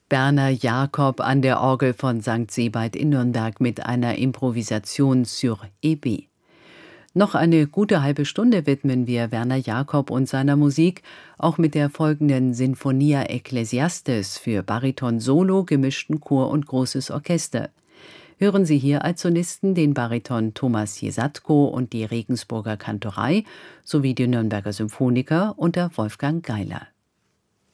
Werner Jakob an der Orgel von St. Sebald in Nürnberg mit einer Improvisation sur EB. Noch eine gute halbe Stunde widmen wir Werner Jakob und seiner Musik, auch mit der folgenden Sinfonia Ecclesiastes für Bariton Solo, gemischten Chor und großes Orchester. Hören Sie hier als Solisten den Bariton Thomas Jesatko und die Regensburger Kantorei sowie die Nürnberger Symphoniker unter Wolfgang Geiler.